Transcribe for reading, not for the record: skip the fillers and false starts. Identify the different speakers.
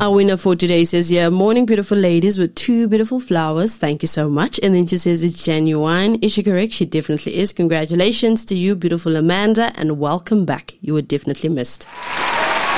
Speaker 1: Our winner for today says, yeah, morning beautiful ladies with 2 beautiful flowers. Thank you so much. And then she says it's genuine. Is she correct? She definitely is. Congratulations to you, beautiful Amanda, and welcome back. You were definitely missed.